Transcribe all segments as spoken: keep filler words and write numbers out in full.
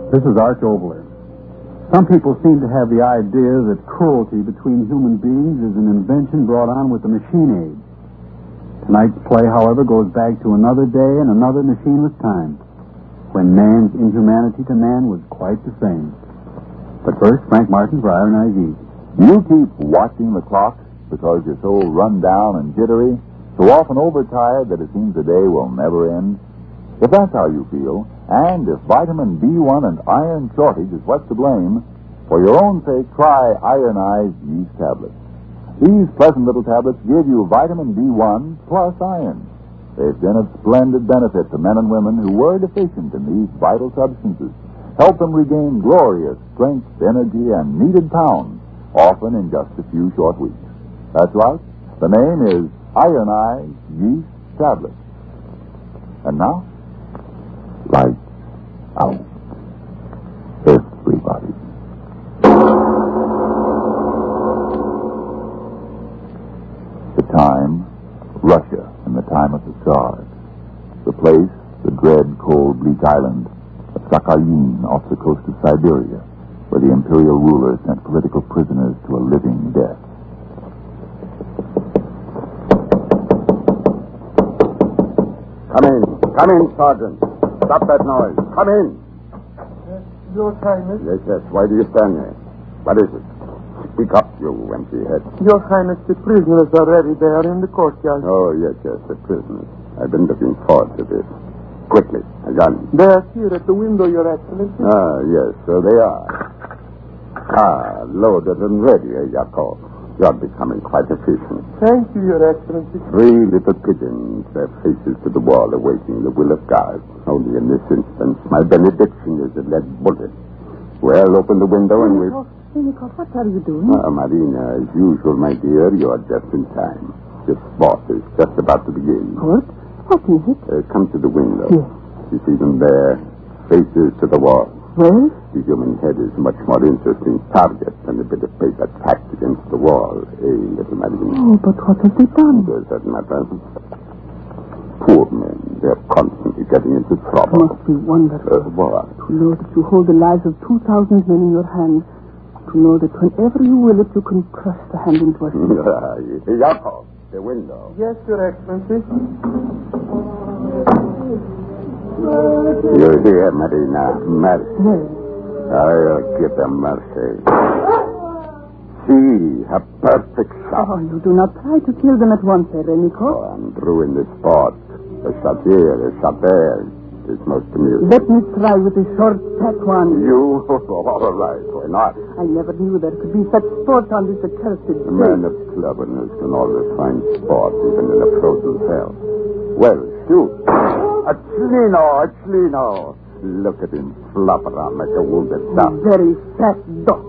This is Arch Oboler. Some people seem to have the idea that cruelty between human beings is an invention brought on with the machine age. Tonight's play, however, goes back to another day and another machineless time, when man's inhumanity to man was quite the same. But first, Frank Martin for Iron Eyes East. You keep watching the clock because you're so run down and jittery, so often overtired that it seems the day will never end. If that's how you feel, and if vitamin B one and iron shortage is what's to blame, for your own sake, try Iron Eyes Yeast Tablets. These pleasant little tablets give you vitamin B one plus iron. They've been of splendid benefit to men and women who were deficient in these vital substances. Help them regain glorious strength, energy, and needed pounds, often in just a few short weeks. That's right. The name is Iron Eyes Yeast Tablets. And now, lights out. Everybody. The time, Russia in the time of the Tsars. The place, the dread, cold, bleak island of Sakhalin off the coast of Siberia, where the imperial ruler sent political prisoners to a living death. Come in. Come in, Sergeant. Stop that noise. Come in. Yes, Your Highness. Yes, yes. Why do you stand there? What is it? Speak up, you empty head. Your Highness, the prisoners are ready there in the courtyard. Oh, yes, yes, the prisoners. I've been looking forward to this. Quickly, I got him. They are here at the window, Your Excellency. Ah, yes, so they are. Ah, loaded and ready, eh, Yakov? You're becoming quite efficient. Thank you, Your Excellency. Three little pigeons, their faces to the wall, awaiting the will of God. Only in this instance, my benediction is a lead bullet. Well, open the window and we... Senikov, what are you doing? Ah, Marina, as usual, my dear, you are just in time. The sport is just about to begin. What? What is it? Uh, come to the window. Yes. You see them there, faces to the wall. Well? The human head is a much more interesting target than a bit of paper tacked against the wall, eh, little Marina? Oh, but what have they done? Does that matter? Poor men, they're constantly getting into trouble. It must be wonderful. Uh, what? To know that you hold the lives of two thousand men in your hand. To know that whenever you will it, you can crush the hand into a stick. Yakov, the window. Yes, Your Excellency. You're here, Marina. Mercy. Yes. I'll give them mercy. See, a perfect shot. Oh, you do not try to kill them at once, eh, Renikov? Oh, and ruin the sport. A shot here, a shot there. It's most amusing. Let me try with the short, fat one. You? All right, why not? I never knew there could be such sport on this accursed A man of cleverness can always find sport, even in a frozen hell. Well, shoot. A Chlino, a Chlino. Look at him flop around like a wounded duck. Very fat duck.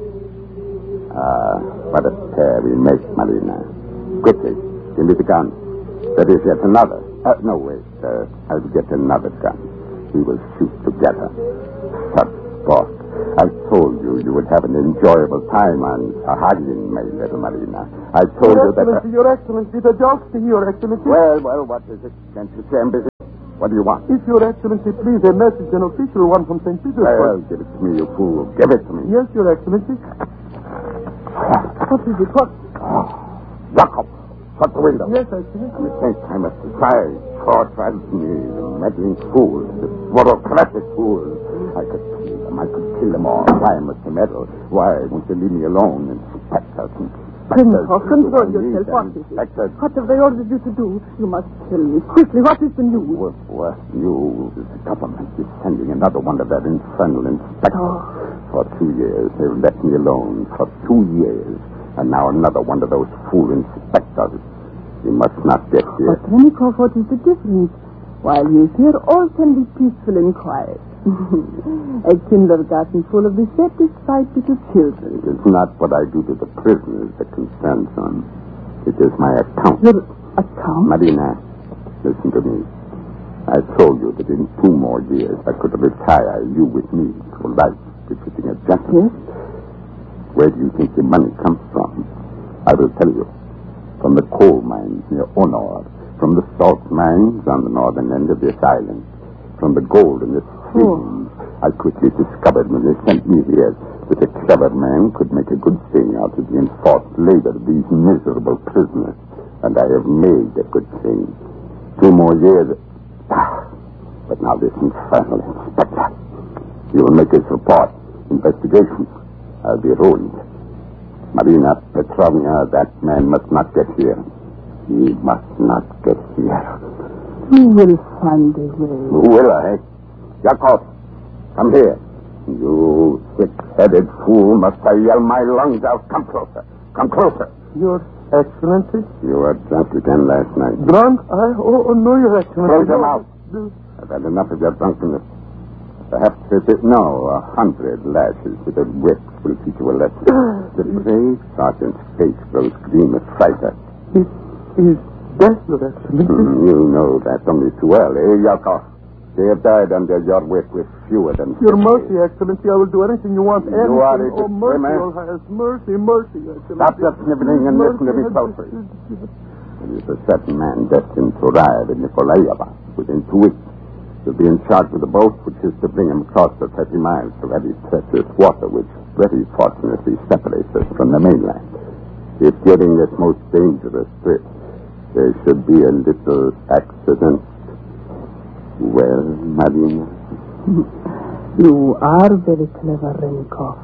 Ah, what a pair we make, Marina. Quickly, give me the gun. There is yet another. Uh, no, wait. Uh, I'll get another gun. We will shoot together. Such sport. I told you you would have an enjoyable time on Sakhalin, my little Marina. I told Your you that... Excellency, Your Excellency, the joke's to Your Excellency. Well, well, what is it? Can't you say I'm busy? What do you want? If Your Excellency please, a message, an official one from Saint Well, Petersburg. give it to me, you fool. Give it to me. Yes, Your Excellency. What is it? What? Yakov, shut the window. Yes, Excellency. I think I must try. Short me, the meddling fool, the bureaucratic fool. I could kill them. I could kill them all. Why must they meddle? Why won't they leave me alone? Inspectors, inspectors. Renikov, control yourself. What is it? Inspectors. What have they ordered you to do? You must tell me quickly. What is the news? What, what news? The government is sending another one of their infernal inspectors. Oh. For two years, they've let me alone. For two years. And now another one of those fool inspectors. You must not get here. But, Renikov, what is the difference? While he is here, all can be peaceful and quiet. A kindergarten full of dissatisfied little children. It is not what I do to the prisoners that concerns them. It is my account. Your account? Marina, listen to me. I told you that in two more years I could retire you with me to life befitting a gentleman. Yes? Where do you think the money comes from? I will tell you. From the coal mines near Onor, from the salt mines on the northern end of this island, from the gold in the streams, I quickly discovered when they sent me here that a clever man could make a good thing out of the enforced labor of these miserable prisoners. And I have made a good thing. Two more years. Ah, but now this infernal inspector. He will make his report. Investigation. I'll be ruined. Marina Petrovna, that man must not get here. He must not get here. You will find a way. Who will I? Yakov, come here. You thick-headed fool, must I yell my lungs out? Come closer. Come closer. Your Excellency? You were drunk again last night. Drunk? I... Oh, oh no, Your Excellency. Close your mouth. I've had enough of your drunkenness. Perhaps fifty, no, a hundred lashes with a whip will teach you a lesson. The brave sergeant's face grows green with fright. He is dead, Your Excellency. Mm, you know that only too well, eh, Yakov? They have died under your whip with fewer than... Your mercy, Excellency. I will do anything you want. You anything. are a Oh, mercy, disclaimer. Your Highness. Mercy, mercy, Excellency. Stop your sniveling and listen to me closely. There is a certain man destined to arrive in Nikolaeva within two weeks. He'll be in charge of the boat which is to bring him across the thirty miles of very treacherous water which very fortunately separates us from the mainland. If during this most dangerous trip there should be a little accident, well, Marina? You are very clever, Renikov.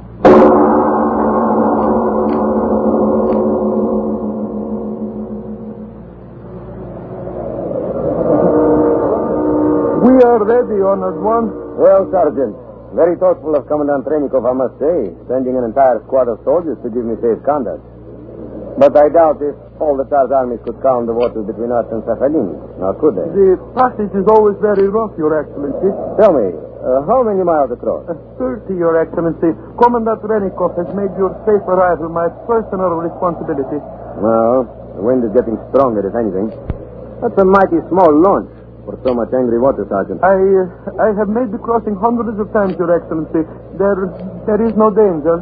We are ready, Honored One. Well, Sergeant, very thoughtful of Commandant Renikov, I must say, sending an entire squad of soldiers to give me safe conduct. But I doubt if all the Tsar's armies could calm the waters between us and Sakhalin. Now, could they? The passage is always very rough, Your Excellency. Tell me, uh, how many miles across? Uh, Thirty, Your Excellency. Commandant Renikov has made your safe arrival my personal responsibility. Well, the wind is getting stronger, if anything. That's a mighty small launch for so much angry water, Sergeant. I uh, I have made the crossing hundreds of times, Your Excellency. There, there is no danger.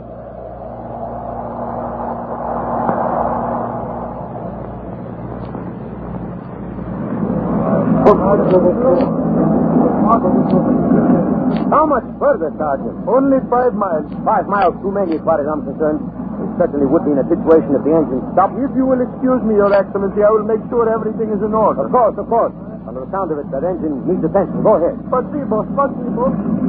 How much further, Sergeant? Only five miles. Five miles too many, as far as I'm concerned. We certainly would be in a situation if the engine stopped. If you will excuse me, Your Excellency, I will make sure everything is in order. Of course, of course. On the sound of it, that engine needs attention. Go ahead. Спасибо, спасибо.